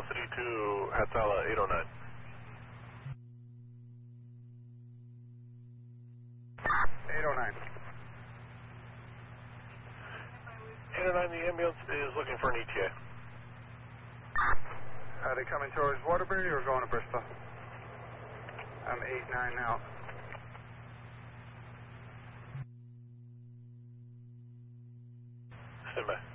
Velocity to Hatala 809. 809. 809, the ambulance is looking for an ETA. Are they coming towards Waterbury or going to Bristol? I'm 8-9 now. Stand by.